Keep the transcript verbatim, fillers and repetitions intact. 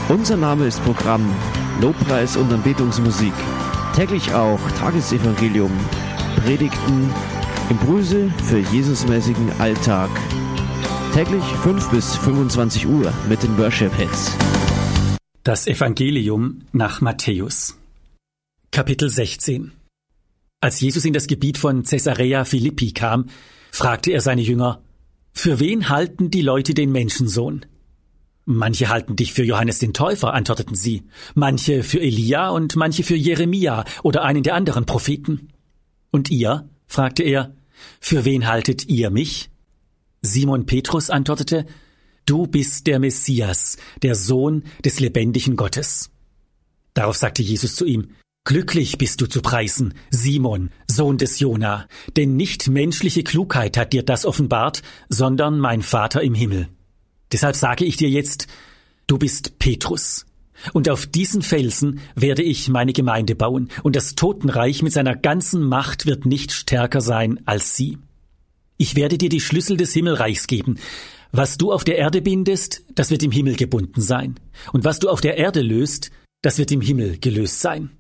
Unser Name ist Programm, Lobpreis und Anbetungsmusik. Täglich auch Tagesevangelium, Predigten, Impulse für Jesusmäßigen Alltag. Täglich fünf bis fünfundzwanzig Uhr mit den Worship-Hits. Das Evangelium nach Matthäus. Kapitel sechzehn. Als Jesus in das Gebiet von Caesarea Philippi kam, fragte er seine Jünger: Für wen halten die Leute den Menschensohn? Manche halten dich für Johannes den Täufer, antworteten sie, manche für Elia und manche für Jeremia oder einen der anderen Propheten. Und ihr? Fragte er, für wen haltet ihr mich? Simon Petrus antwortete, du bist der Messias, der Sohn des lebendigen Gottes. Darauf sagte Jesus zu ihm, glücklich bist du zu preisen, Simon, Sohn des Jona, denn nicht menschliche Klugheit hat dir das offenbart, sondern mein Vater im Himmel. Deshalb sage ich dir jetzt, du bist Petrus. Und auf diesen Felsen werde ich meine Gemeinde bauen, und das Totenreich mit seiner ganzen Macht wird nicht stärker sein als sie. Ich werde dir die Schlüssel des Himmelreichs geben. Was du auf der Erde bindest, das wird im Himmel gebunden sein. Und was du auf der Erde löst, das wird im Himmel gelöst sein.